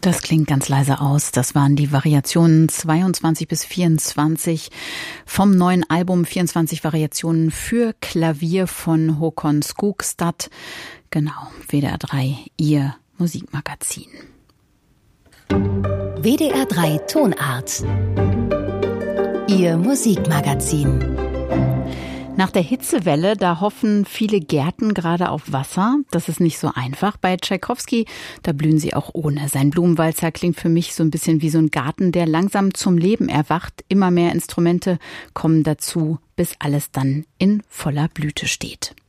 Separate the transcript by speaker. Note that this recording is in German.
Speaker 1: Das klingt ganz leise aus. Das waren die Variationen 22 bis 24 vom neuen Album 24 Variationen für Klavier von Håkon Skogstad. Genau, WDR 3, Ihr Musikmagazin.
Speaker 2: WDR 3 Tonart. Ihr Musikmagazin.
Speaker 1: Nach der Hitzewelle, da hoffen viele Gärten gerade auf Wasser. Das ist nicht so einfach. Bei Tschaikowski, da blühen sie auch ohne. Sein Blumenwalzer klingt für mich so ein bisschen wie so ein Garten, der langsam zum Leben erwacht. Immer mehr Instrumente kommen dazu, bis alles dann in voller Blüte steht.